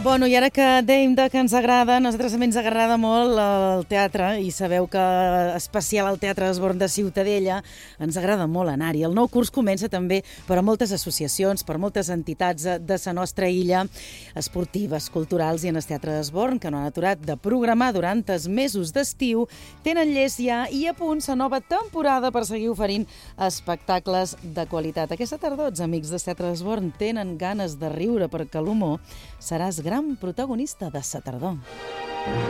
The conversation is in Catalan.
Bueno, i ara que dèiem que ens agrada, a nosaltres també ens agrada molt el teatre i sabeu que especial al Teatre Esborn de Ciutadella ens agrada molt anar-hi. El nou curs comença també per a moltes associacions, per a moltes entitats de la nostra illa, esportives, culturals i en el Teatre Esborn, que no han aturat de programar durant els mesos d'estiu, tenen llest ja i a punt la nova temporada per seguir oferint espectacles de qualitat. Aquesta tardor, els amics del Teatre Esborn tenen ganes de riure perquè l'humor seràs gran protagonista de sa tardor.